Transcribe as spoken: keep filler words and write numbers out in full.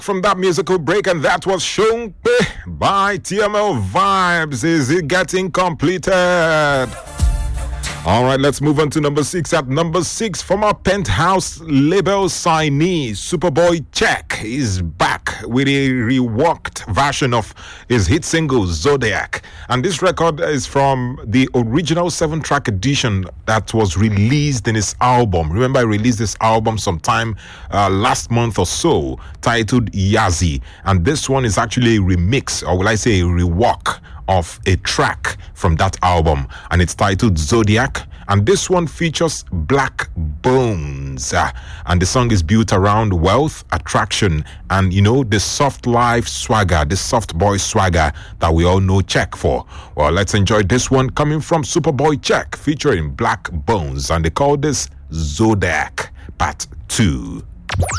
From that musical break, and that was Shongpe by T M L Vibes. Is it getting completed? All right, let's move on to number six. At number six, former Penthouse label signee Superboy Check is back with a reworked version of his hit single Zodiac. And this record is from the original seven-track edition that was released in his album. Remember, I released this album sometime uh, last month or so, titled Yazi. And this one is actually a remix, or will I say a rework of a track from that album, and it's titled Zodiac, and this one features Black Bones, uh, and the song is built around wealth, attraction, and you know, the soft life swagger, the soft boy swagger that we all know Check for. Well, let's enjoy this one coming from Superboy Check featuring Black Bones, and they call this Zodiac Part two.